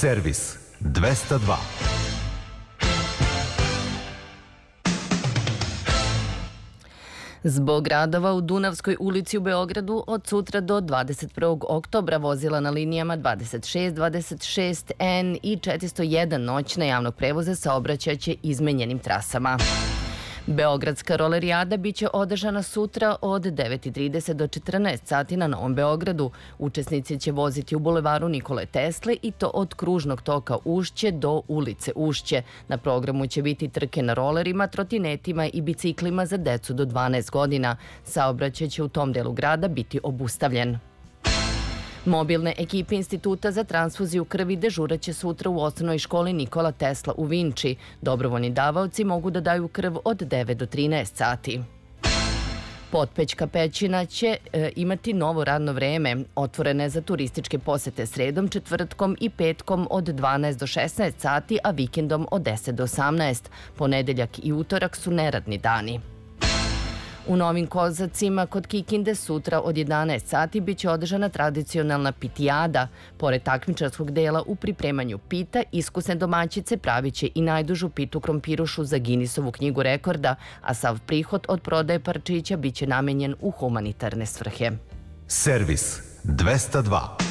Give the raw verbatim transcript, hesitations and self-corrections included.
Servis dvesta dva. Zbog radova u Dunavskoj ulici u Beogradu od sutra do dvadeset prvog oktobra vozila na linijama dvadeset šest, dvadeset šest N i četiristo jedan noćna javnog prevoza saobraćaće izmenjenim trasama. Beogradska rolerijada biće održana sutra od devet i trideset do četrnaest sati na Novom Beogradu. Učesnici će voziti u bulevaru Nikole Tesle i to od kružnog toka Ušće do ulice Ušće. Na programu će biti trke na rolerima, trotinetima i biciklima za decu do dvanaest godina. Saobraćaj će u tom delu grada biti obustavljen. Mobilne ekipe Instituta za transfuziju krvi dežuraće sutra u osnovnoj školi Nikola Tesla u Vinči. Dobrovoljni davaoci mogu da daju krv od devet do trinaest sati. Potpećka pećina će e, imati novo radno vreme. Otvorene za turističke posete sredom, četvrtkom i petkom od dvanaest do šesnaest sati, a vikendom od deset do osamnaest. Ponedeljak i utorak su neradni dani. U Novim Kozacima kod Kikinde sutra od jedanaest sati biće održana tradicionalna pitijada. Pored takmičarskog dela u pripremanju pita, iskusne domaćice pravit će i najdužu pitu krompirušu za Guinnessovu knjigu rekorda, a sav prihod od prodaje parčića biće namenjen u humanitarne svrhe. Servis dvesta dva.